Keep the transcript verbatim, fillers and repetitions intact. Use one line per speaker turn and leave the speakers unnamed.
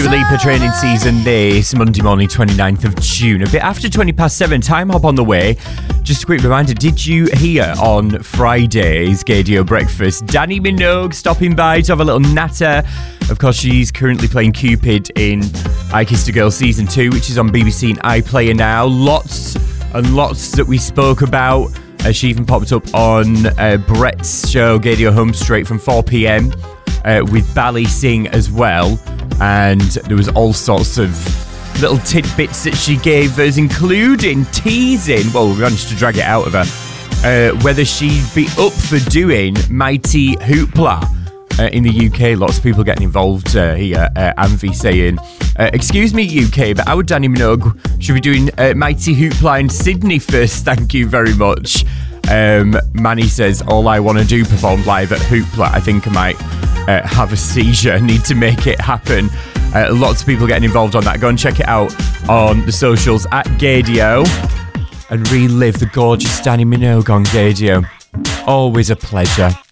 Dua Lipa training season this Monday morning, twenty-ninth of June. A bit after twenty past seven, time hop on the way. Just a quick reminder, did you hear on Friday's Gaydio Breakfast, Dannii Minogue stopping by to have a little natter? Of course, she's currently playing Cupid in I Kissed a Girl Season two, which is on B B C and iPlayer now. Lots and lots that we spoke about. Uh, she even popped up on uh, Brett's show, Gaydio Home Straight, from four p.m. Uh, with Bally Singh as well. And there was all sorts of little tidbits that she gave us, including teasing, well, we managed to drag it out of her, uh, whether she'd be up for doing Mighty Hoopla uh, in the U K. Lots of people getting involved uh, here. Uh, Anvi saying, uh, excuse me, U K, but our Dannii Minogue should be doing uh, Mighty Hoopla in Sydney first, thank you very much. Um, Manny says, all I want to do perform live at Hoopla. I think I might uh, have a seizure, need to make it happen. Uh, lots of people getting involved on that. Go and check it out on the socials at Gaydio and relive the gorgeous Dannii Minogue on Gaydio. Always a pleasure.